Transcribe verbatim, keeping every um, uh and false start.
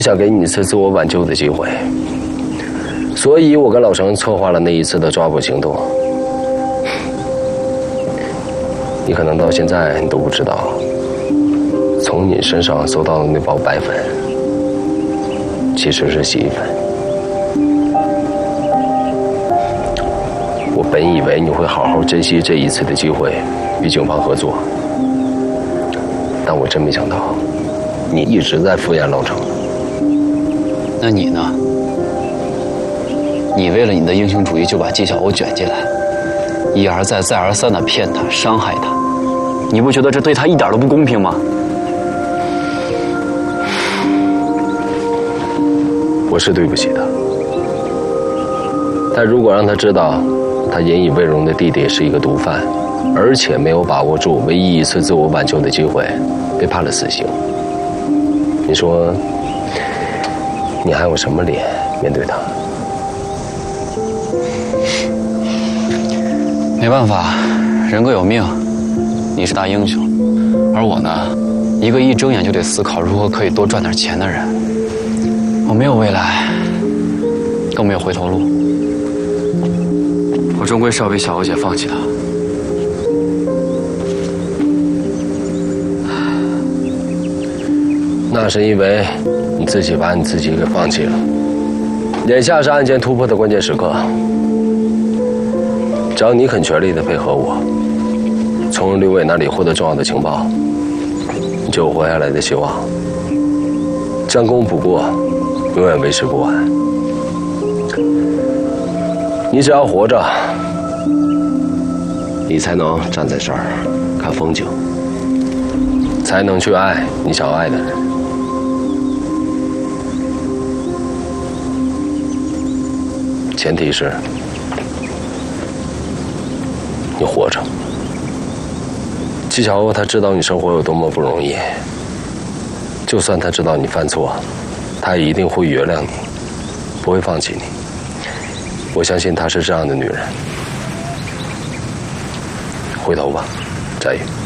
想给你一次自我挽救的机会，所以我跟老程策划了那一次的抓捕行动。你可能到现在你都不知道，从你身上搜到的那包白粉，其实是洗衣粉。我本以为你会好好珍惜这一次的机会，与警方合作，但我真没想到，你一直在敷衍老程。 那你呢？你为了你的英雄主义就把纪晓鸥卷进来，一而再再而三的骗他、伤害他，你不觉得这对他一点都不公平吗？ 我是对不起他，但如果让他知道他引以为荣的弟弟是一个毒贩，而且没有把握住唯一一次自我挽救的机会，被判了死刑，你说你还有什么脸面对他？ 没办法，人各有命。你是大英雄，而我呢，一个一睁眼就得思考如何可以多赚点钱的人。我没有未来，更没有回头路。我终归是要为小欧姐放弃她。 那是因为你自己把你自己给放弃了。眼下是案件突破的关键时刻，只要你肯全力的配合我，从刘伟那里获得重要的情报，你就有活下来的希望。将功补过，永远为时不晚。你只要活着，你才能站在这儿看风景，才能去爱你想爱的人。前提是你活着。纪晓鸥他知道你生活有多么不容易，就算他知道你犯错，他也一定会原谅你，不会放弃你。我相信她是这样的女人。回头吧，佳宇。